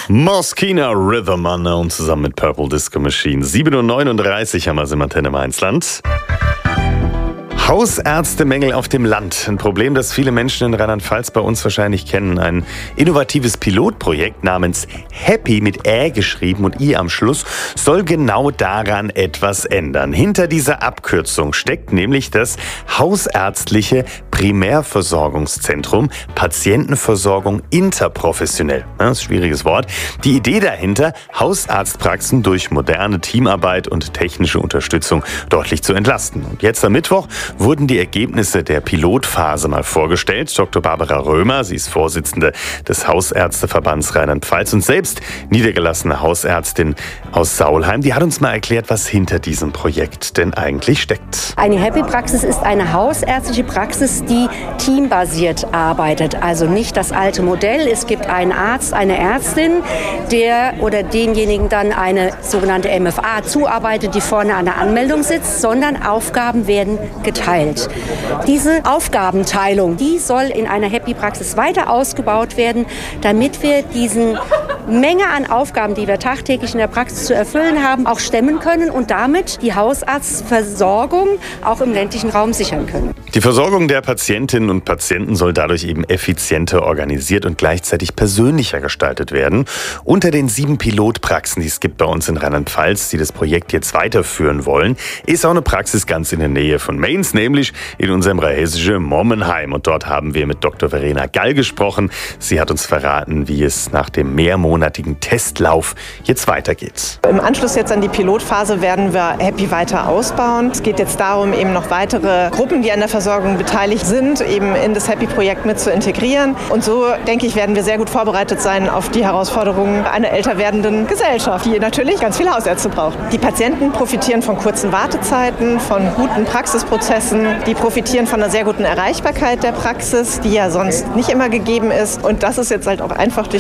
Moschino Rhythm Unknown zusammen mit Purple Disco Machine. 7:39 Uhr haben wir es im Antenne Mainzland. Hausärztemängel auf dem Land. Ein Problem, das viele Menschen in Rheinland-Pfalz bei uns wahrscheinlich kennen. Ein innovatives Pilotprojekt namens Happy mit Ä geschrieben und I am Schluss soll genau daran etwas ändern. Hinter dieser Abkürzung steckt nämlich das hausärztliche Primärversorgungszentrum Patientenversorgung interprofessionell. Das ist ein schwieriges Wort. Die Idee dahinter, Hausarztpraxen durch moderne Teamarbeit und technische Unterstützung deutlich zu entlasten. Und jetzt am Mittwoch wurden die Ergebnisse der Pilotphase mal vorgestellt. Dr. Barbara Römer, sie ist Vorsitzende des Hausärzteverbands Rheinland-Pfalz und selbst niedergelassene Hausärztin aus Saulheim. Die hat uns mal erklärt, was hinter diesem Projekt denn eigentlich steckt. Eine Happy-Praxis ist eine hausärztliche Praxis, die teambasiert arbeitet. Also nicht das alte Modell. Es gibt einen Arzt, eine Ärztin, der oder denjenigen dann eine sogenannte MFA zuarbeitet, die vorne an der Anmeldung sitzt, sondern Aufgaben werden geteilt. Diese Aufgabenteilung, die soll in einer Happy-Praxis weiter ausgebaut werden, damit wir diesen Menge an Aufgaben, die wir tagtäglich in der Praxis zu erfüllen haben, auch stemmen können und damit die Hausarztversorgung auch im ländlichen Raum sichern können. Die Versorgung der Patientinnen und Patienten soll dadurch eben effizienter organisiert und gleichzeitig persönlicher gestaltet werden. Unter den 7 Pilotpraxen, die es gibt bei uns in Rheinland-Pfalz, die das Projekt jetzt weiterführen wollen, ist auch eine Praxis ganz in der Nähe von Mainz, nämlich in unserem rheinhessischen Mommenheim. Und dort haben wir mit Dr. Verena Gall gesprochen. Sie hat uns verraten, wie es nach dem mehrmonatigen Testlauf jetzt weitergeht. Im Anschluss jetzt an die Pilotphase werden wir Happy weiter ausbauen. Es geht jetzt darum, eben noch weitere Gruppen, die an der Versorgung beteiligt sind, eben in das Happy-Projekt mit zu integrieren. Und so, denke ich, werden wir sehr gut vorbereitet sein auf die Herausforderungen einer älter werdenden Gesellschaft, die natürlich ganz viele Hausärzte braucht. Die Patienten profitieren von kurzen Wartezeiten, von guten Praxisprozessen. Die profitieren von einer sehr guten Erreichbarkeit der Praxis, die ja sonst nicht immer gegeben ist. Und das ist jetzt halt auch einfach durch